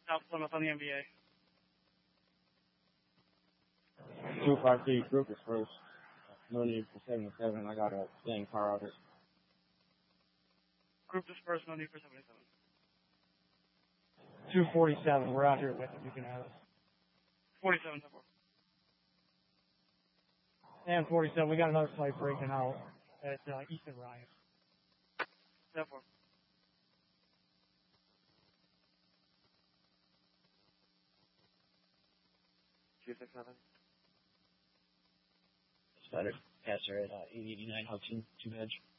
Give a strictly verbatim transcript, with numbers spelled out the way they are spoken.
South Plymouth on the M V A. two five three, group is first. No need for seventy-seven. I got a dang car out here. Group dispersed, no need for seventy-seven. two forty-seven, we're out here with it. You can have it. forty-seven, ten four. And forty-seven, we got another flight breaking out at uh, Easton Ryan. ten four. two six seven. Better. Passer at uh, eight eighty-nine Hudson, two edge.